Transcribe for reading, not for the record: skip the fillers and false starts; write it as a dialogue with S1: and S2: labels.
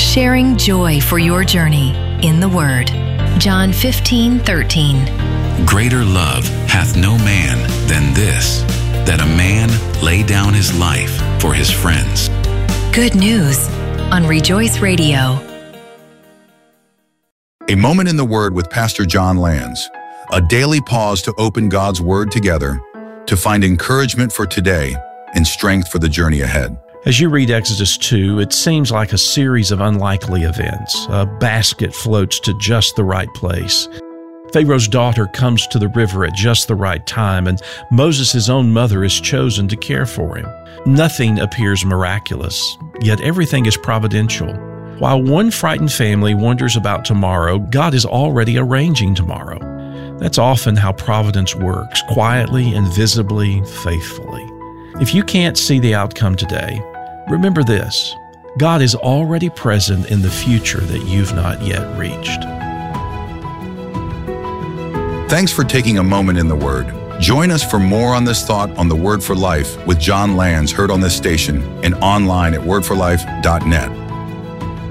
S1: sharing joy for your journey in the Word. John 15:13.
S2: Greater love hath no man than this, that a man lay down his life for his friends.
S1: Good news on Rejoice Radio.
S3: A Moment in the Word with Pastor John Lands. A daily pause to open God's Word together, to find encouragement for today and strength for the journey ahead.
S4: As you read Exodus 2, it seems like a series of unlikely events. A basket floats to just the right place. Pharaoh's daughter comes to the river at just the right time, and Moses' own mother is chosen to care for him. Nothing appears miraculous, yet everything is providential. While one frightened family wonders about tomorrow, God is already arranging tomorrow. That's often how providence works, quietly, invisibly, faithfully. If you can't see the outcome today, remember this: God is already present in the future that you've not yet reached.
S3: Thanks for taking a moment in the Word. Join us for more on this thought on the Word for Life with John Lands, heard on this station and online at wordforlife.net.